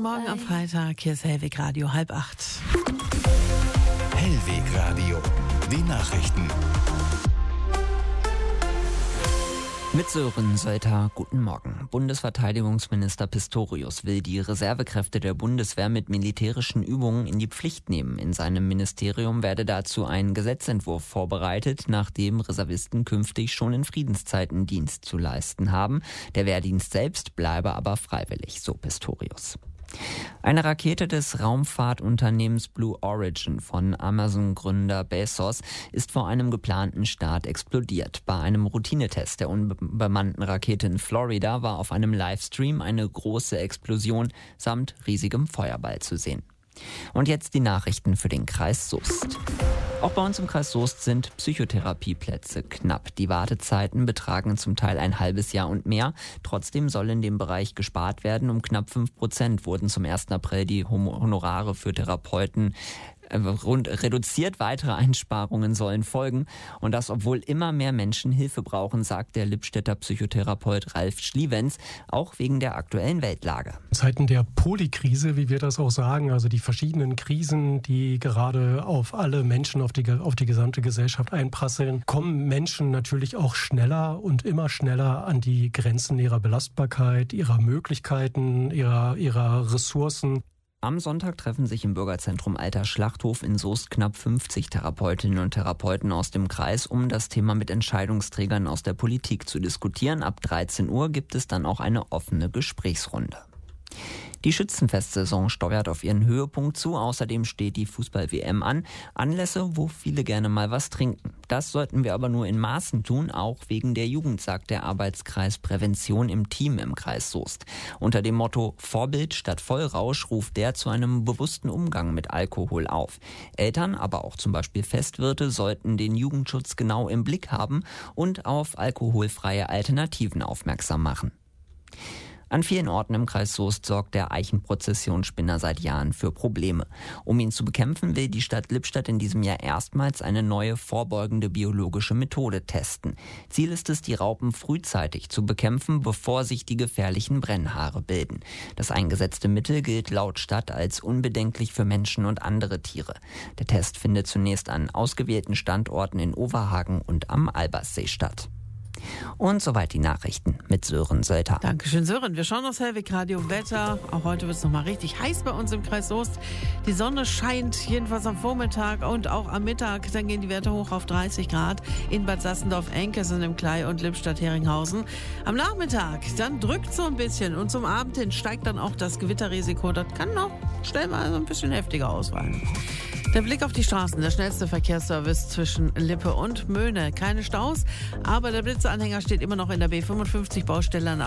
Guten Morgen am Freitag. Hier ist Hellweg Radio 7:30. Hellweg Radio. Die Nachrichten. Mit Sören Sölter, guten Morgen. Bundesverteidigungsminister Pistorius will die Reservekräfte der Bundeswehr mit militärischen Übungen in die Pflicht nehmen. In seinem Ministerium werde dazu ein Gesetzentwurf vorbereitet, nachdem Reservisten künftig schon in Friedenszeiten Dienst zu leisten haben. Der Wehrdienst selbst bleibe aber freiwillig, so Pistorius. Eine Rakete des Raumfahrtunternehmens Blue Origin von Amazon-Gründer Bezos ist vor einem geplanten Start explodiert. Bei einem Routinetest der unbemannten Rakete in Florida war auf einem Livestream eine große Explosion samt riesigem Feuerball zu sehen. Und jetzt die Nachrichten für den Kreis Soest. Auch bei uns im Kreis Soest sind Psychotherapieplätze knapp. Die Wartezeiten betragen zum Teil ein halbes Jahr und mehr. Trotzdem soll in dem Bereich gespart werden. Um knapp 5% wurden zum 1. April die Honorare für Therapeuten reduziert. Weitere Einsparungen sollen folgen. Und das, obwohl immer mehr Menschen Hilfe brauchen, sagt der Lippstädter Psychotherapeut Ralf Schliewens, auch wegen der aktuellen Weltlage. In Zeiten der Polykrise, wie wir das auch sagen, also die verschiedenen Krisen, die gerade auf alle Menschen, auf die gesamte Gesellschaft einprasseln, kommen Menschen natürlich auch schneller und immer schneller an die Grenzen ihrer Belastbarkeit, ihrer Möglichkeiten, ihrer Ressourcen. Am Sonntag treffen sich im Bürgerzentrum Alter Schlachthof in Soest knapp 50 Therapeutinnen und Therapeuten aus dem Kreis, um das Thema mit Entscheidungsträgern aus der Politik zu diskutieren. Ab 13 Uhr gibt es dann auch eine offene Gesprächsrunde. Die Schützenfestsaison steuert auf ihren Höhepunkt zu. Außerdem steht die Fußball-WM an. Anlässe, wo viele gerne mal was trinken. Das sollten wir aber nur in Maßen tun, auch wegen der Jugend, sagt der Arbeitskreis Prävention im Team im Kreis Soest. Unter dem Motto Vorbild statt Vollrausch ruft der zu einem bewussten Umgang mit Alkohol auf. Eltern, aber auch zum Beispiel Festwirte sollten den Jugendschutz genau im Blick haben und auf alkoholfreie Alternativen aufmerksam machen. An vielen Orten im Kreis Soest sorgt der Eichenprozessionsspinner seit Jahren für Probleme. Um ihn zu bekämpfen, will die Stadt Lippstadt in diesem Jahr erstmals eine neue vorbeugende biologische Methode testen. Ziel ist es, die Raupen frühzeitig zu bekämpfen, bevor sich die gefährlichen Brennhaare bilden. Das eingesetzte Mittel gilt laut Stadt als unbedenklich für Menschen und andere Tiere. Der Test findet zunächst an ausgewählten Standorten in Overhagen und am Alberssee statt. Und soweit die Nachrichten mit Sören Sölter. Dankeschön, Sören. Wir schauen aufs Hellweg Radio Wetter. Auch heute wird es nochmal richtig heiß bei uns im Kreis Soest. Die Sonne scheint jedenfalls am Vormittag und auch am Mittag. Dann gehen die Werte hoch auf 30 Grad in Bad Sassendorf-Enkesen im Klei und Lippstadt-Heringhausen. Am Nachmittag, dann drückt so ein bisschen und zum Abend hin steigt dann auch das Gewitterrisiko. Das kann noch stellenweise ein bisschen heftiger ausfallen. Der Blick auf die Straßen, der schnellste Verkehrsservice zwischen Lippe und Möhne. Keine Staus, aber der Blitzeanhänger steht immer noch in der B55 Baustelle an